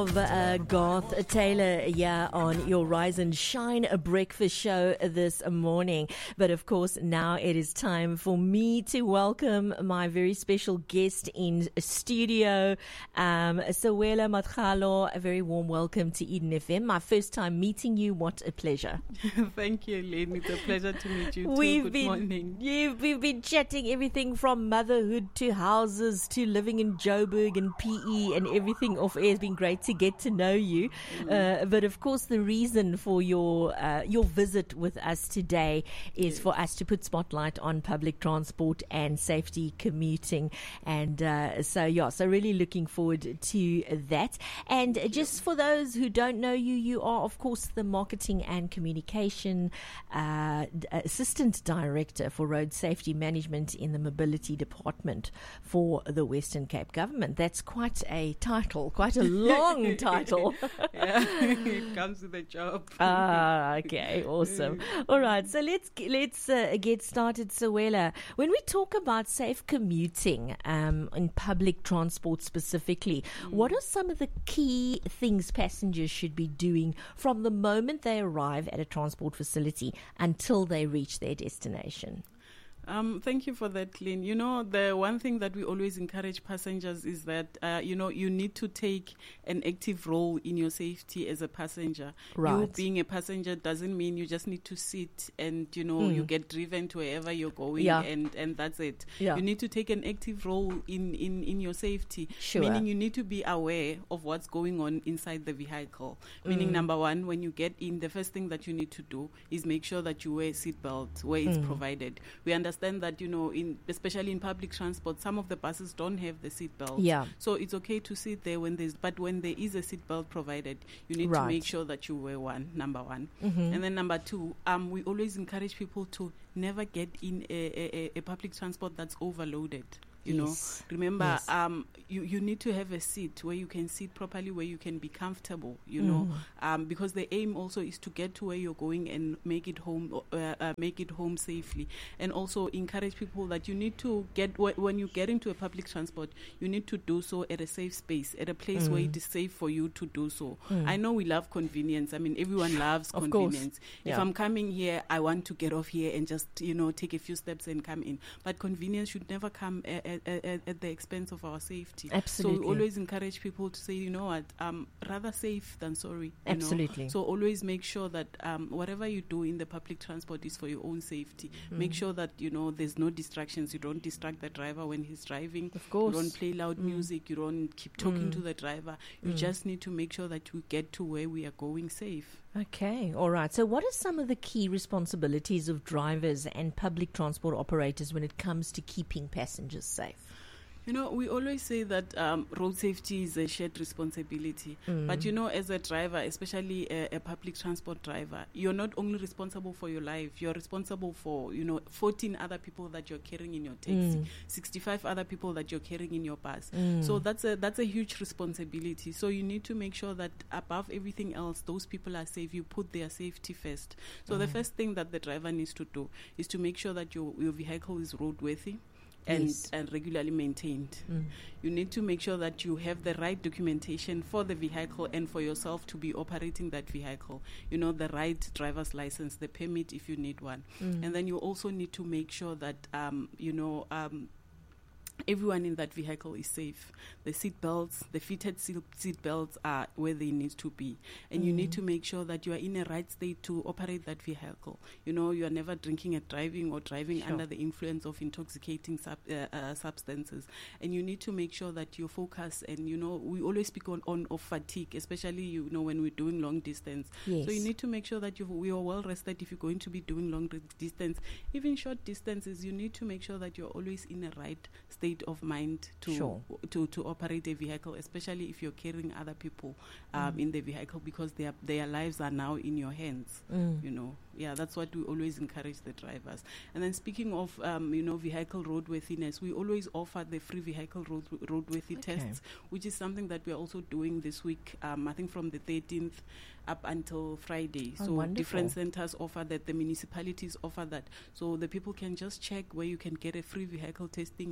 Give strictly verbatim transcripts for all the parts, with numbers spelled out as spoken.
Of uh, Garth Taylor, yeah, on your Rise and Shine a breakfast show this morning. But of course, now it is time for me to welcome my very special guest in studio, um, Sawela Matkalo. A very warm welcome to Eden F M. My first time meeting you. What a pleasure. Thank you, Elaine. It's a pleasure to meet you too. We've Good been, morning. Yeah, we've been chatting everything from motherhood to houses to living in Joburg and P E and everything off air. It's been great to get to know you. Mm. Uh, but of course, the reason for your uh, your visit with us today is yes. for us to put spotlight on public transport and safety commuting. And uh, so, yeah, so really looking forward to that. And just for those who don't know you, you are, of course, the Marketing and Communication uh, Assistant Director for Road Safety Management in the Mobility Department for the Western Cape Government. That's quite a title, quite a long title. Yeah, it comes with a job. Ah, okay, awesome. All right, so let's let's uh, get started, Sawela. When we talk about safe commuting um, in public transport specifically, mm. what are some of the key things passengers should be doing from the moment they arrive at a transport facility until they reach their destination? Um, thank you for that, Lynn. You know, the one thing that we always encourage passengers is that, uh, you know, you need to take an active role in your safety as a passenger. Right. You being a passenger doesn't mean you just need to sit and, you know, mm. you get driven to wherever you're going yeah. and, and that's it. Yeah. You need to take an active role in, in, in your safety. Sure. Meaning you need to be aware of what's going on inside the vehicle. Meaning, mm. number one, when you get in, the first thing that you need to do is make sure that you wear a seatbelt where it's mm. provided. We understand Understand that, you know, in especially in public transport, some of the buses don't have the seat belt. Yeah. So it's okay to sit there when there's, but when there is a seat belt provided, you need right. to make sure that you wear one. Number one, mm-hmm. and then number two, um, we always encourage people to never get in a, a, a public transport that's overloaded. You yes. know, remember, yes. um, you, you need to have a seat where you can sit properly, where you can be comfortable, you mm. know, um, because the aim also is to get to where you're going and make it home, uh, uh, make it home safely. And also encourage people that you need to get, wh- when you get into a public transport, you need to do so at a safe space, at a place mm. where it is safe for you to do so. Mm. I know we love convenience. I mean, everyone loves of convenience. Yeah. If I'm coming here, I want to get off here and just, you know, take a few steps and come in. But convenience should never come uh, At, at, at the expense of our safety. Absolutely. So we always encourage people to say, you know what, um, rather safe than sorry. You Absolutely. know? So always make sure that um, whatever you do in the public transport is for your own safety. Mm. Make sure that, you know, there's no distractions. You don't distract the driver when he's driving. Of course. You don't play loud mm. music. You don't keep talking mm. to the driver. You mm. just need to make sure that we get to where we are going safe. Okay, all right. So what are some of the key responsibilities of drivers and public transport operators when it comes to keeping passengers safe? You know, we always say that um, road safety is a shared responsibility. Mm. But, you know, as a driver, especially a, a public transport driver, you're not only responsible for your life, you're responsible for, you know, fourteen other people that you're carrying in your taxi, mm. sixty-five other people that you're carrying in your bus. Mm. So that's a that's a huge responsibility. So you need to make sure that above everything else, those people are safe. You put their safety first. So mm. the first thing that the driver needs to do is to make sure that your, your vehicle is roadworthy. And, yes. and regularly maintained. Mm. You need to make sure that you have the right documentation for the vehicle and for yourself to be operating that vehicle. You know, the right driver's license, the permit if you need one. Mm. And then you also need to make sure that, um, you know, um, everyone in that vehicle is safe. The seat belts, the fitted seat belts are where they need to be. And mm. you need to make sure that you are in a right state to operate that vehicle. You know, you are never drinking and driving or driving sure. under the influence of intoxicating sub, uh, uh, substances. And you need to make sure that you focus. And, you know, we always speak on, on of fatigue, especially, you know, when we're doing long distance. Yes. So you need to make sure that you we are well rested if you're going to be doing long distance. Even short distances, you need to make sure that you're always in a right state of mind to sure. to to operate a vehicle, especially if you're carrying other people um, mm. in the vehicle, because their their lives are now in your hands. Mm. You know, yeah, that's what we always encourage the drivers. And then speaking of um, you know, vehicle roadworthiness, we always offer the free vehicle road roadworthy okay. tests, which is something that we're also doing this week. Um, I think from the thirteenth up until Friday. Oh, so wonderful. Different centers offer that. The municipalities offer that. So the people can just check where you can get a free vehicle testing. You get a road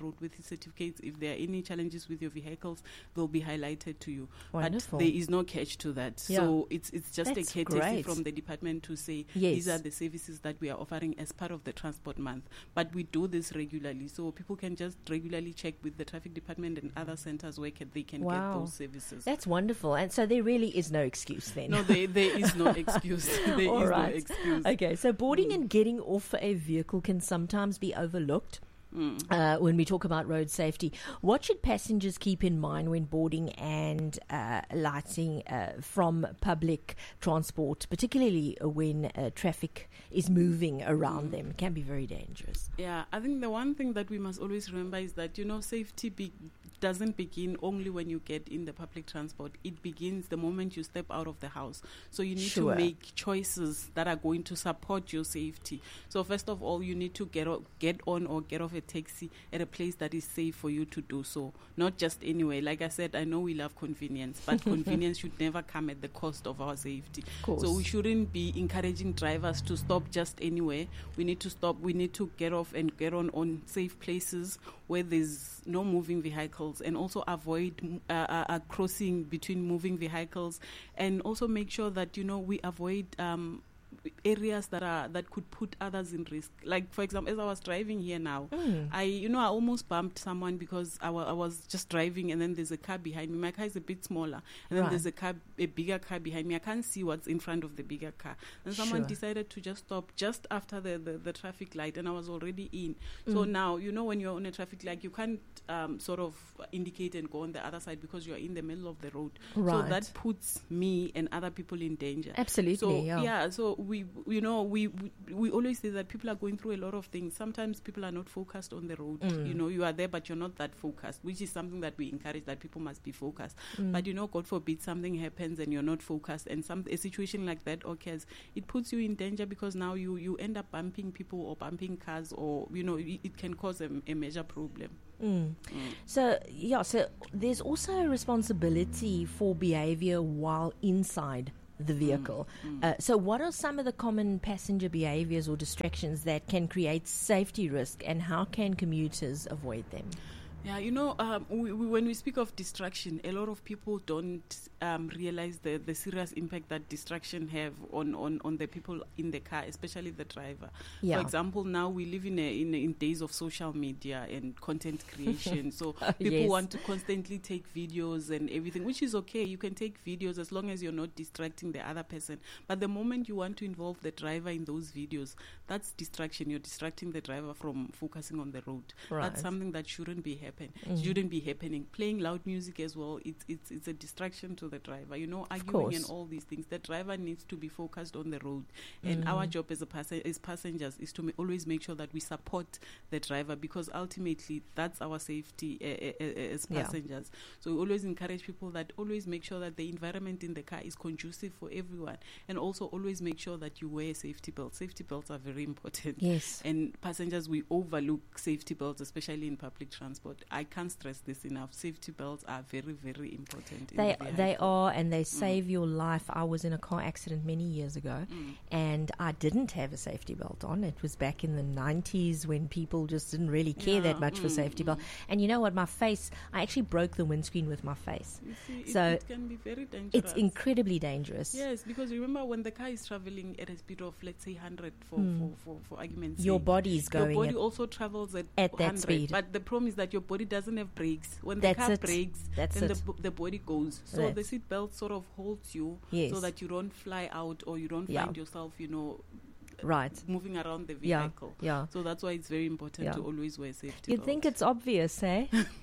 roadworthy certificates. If there are any challenges with your vehicles, they'll be highlighted to you. Wonderful. But there is no catch to that. Yeah. So it's it's just That's a courtesy great. from the department to say Yes. these are the services that we are offering as part of the Transport Month. But we do this regularly, so people can just regularly check with the traffic department and other centers where can, they can Wow. get those services. That's wonderful. And so there really is no excuse then. No, there, there is no excuse. There is All right. no excuse. Okay, so boarding and getting off a vehicle can sometimes be overlooked. Mm. Uh, when we talk about road safety, what should passengers keep in mind when boarding and uh, lighting uh, from public transport, particularly when uh, traffic is moving around them? It can be very dangerous. Yeah, I think the one thing that we must always remember is that, you know, safety be- doesn't begin only when you get in the public transport. It begins the moment you step out of the house. So you need Sure. to make choices that are going to support your safety. So first of all, you need to get o- get on or get off a taxi at a place that is safe for you to do so. Not just anywhere. Like I said, I know we love convenience, but convenience should never come at the cost of our safety. course. So we shouldn't be encouraging drivers to stop just anywhere. We need to stop. We need to get off and get on on safe places where there's no moving vehicles, and also avoid uh, uh, uh, crossing between moving vehicles, and also make sure that, you know, we avoid um, areas that are that could put others in risk. Like, for example, as I was driving here now, Mm. I you know I almost bumped someone because I, wa- I was just driving, and then there's a car behind me. My car is a bit smaller, and then Right. there's a car, a bigger car behind me. I can't see what's in front of the bigger car, and someone Sure. decided to just stop just after the, the, the traffic light, and I was already in. So Mm. now, you know, when you're on a traffic light, you can't um, sort of indicate and go on the other side because you're in the middle of the road. Right. So that puts me and other people in danger. Absolutely, So yeah. so we, you know, we, we we always say that people are going through a lot of things. Sometimes people are not focused on the road. Mm. You know, you are there, but you're not that focused, which is something that we encourage, that people must be focused. Mm. But you know, God forbid something happens and you're not focused, and some a situation like that occurs, it puts you in danger because now you you end up bumping people or bumping cars, or you know, it, it can cause a, a major problem. Mm. Mm. So, yeah, so there's also a responsibility for behavior while inside the vehicle. Mm. Uh, so what are some of the common passenger behaviors or distractions that can create safety risk, and how can commuters avoid them? Yeah, you know, um, we, we, when we speak of distraction, a lot of people don't um, realize the, the serious impact that distraction have on, on, on the people in the car, especially the driver. Yeah. For example, now we live in a, in, a, in days of social media and content creation. So people Yes. want to constantly take videos and everything, which is okay. You can take videos as long as you're not distracting the other person. But the moment you want to involve the driver in those videos, that's distraction. You're distracting the driver from focusing on the road. Right. That's something that shouldn't be happening. Mm. Shouldn't be happening. Playing loud music as well, it's it's it's a distraction to the driver. You know, arguing and course. all these things. The driver needs to be focused on the road, and Mm. our job as a pass- as passengers is to ma- always make sure that we support the driver, because ultimately that's our safety uh, uh, uh, as Yeah. passengers. So we always encourage people that always make sure that the environment in the car is conducive for everyone, and also always make sure that you wear a safety belt. Safety belts are very important. Yes. And passengers, we overlook safety belts, especially in public transport. I can't stress this enough. Safety belts are very, very important. They in the they vehicle. are, and they save your life. I was in a car accident many years ago, Mm. and I didn't have a safety belt on. It was back in the nineties when people just didn't really care Yeah, that much for mm, safety mm. belt. And you know what? My face, I actually broke the windscreen with my face. You see, it, So it can be very dangerous. It's incredibly dangerous. Yes, because remember, when the car is traveling at a speed of, let's say, one hundred for, Mm. for, for, for argument's Your sake, body's going your body at, also travels at, at that one hundred. speed. But the problem is that your body doesn't have brakes. When That's the car it. brakes, That's then the, it. bo- the body goes. So Right. the seat belt sort of holds you, Yes. so that you don't fly out, or you don't Yeah. find yourself, you know, Right. moving around the Yeah. vehicle. Yeah. So that's why it's very important Yeah. to always wear safety You'd belt. think it's obvious, eh?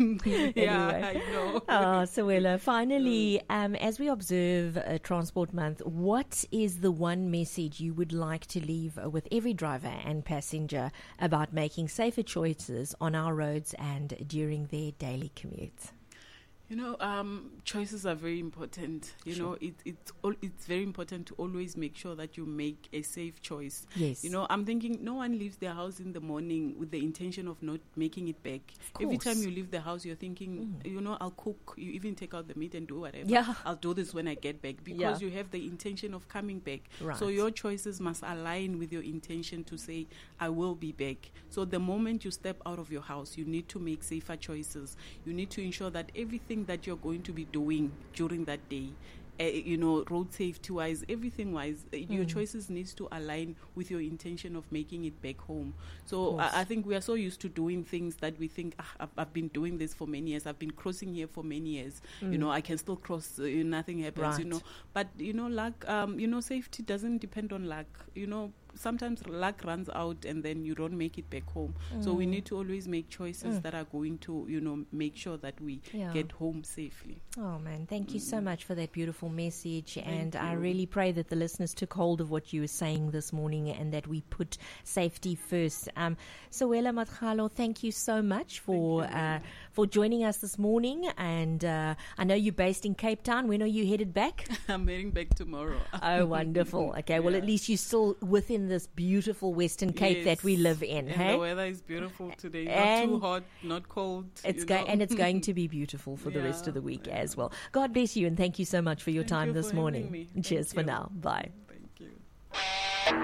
Yeah, Anyway. I know. Oh, Sawela, finally, um, as we observe uh, Transport Month, what is the one message you would like to leave uh, with every driver and passenger about making safer choices on our roads and during their daily commute? You know, um, choices are very important. You Sure. know, it, it's all, it's very important to always make sure that you make a safe choice. Yes. You know, I'm thinking no one leaves their house in the morning with the intention of not making it back. Every time course. you leave the house, you're thinking, you know, I'll cook. You even take out the meat and do whatever. Yeah. I'll do this when I get back, because Yeah. you have the intention of coming back. Right. So your choices must align with your intention to say, I will be back. So the moment you step out of your house, you need to make safer choices. You need to ensure that everything that you're going to be doing during that day, uh, you know, road safety wise, everything wise, uh, your choices needs to align with your intention of making it back home. So course. I, I think we are so used to doing things that we think, ah, I've, I've been doing this for many years. I've been crossing here for many years. You know, I can still cross. Uh, nothing happens. You Right. know, but you know, luck. Um, you know, safety doesn't depend on luck. You know. Sometimes luck runs out and then you don't make it back home. So we need to always make choices that are going to, you know, make sure that we Yeah. get home safely. Oh man, thank you so much for that beautiful message. And I you. really pray that the listeners took hold of what you were saying this morning and that we put safety first. Um, Sawela Matkhalo, thank you so much for Thank you. uh, for joining us this morning. And uh, I know you're based in Cape Town. When are you headed back? I'm heading back tomorrow. Oh, wonderful. Okay, well, Yeah. at least you're still within this beautiful Western Cape that we Yes. live in. And Hey? the weather is beautiful today. Not And too hot, not cold. It's you go- know. and it's going to be beautiful for the rest Yeah, of the week yeah. as well. God bless you and thank you so much for your Thank time you this for having morning. me. Thank Cheers for you. now. Bye.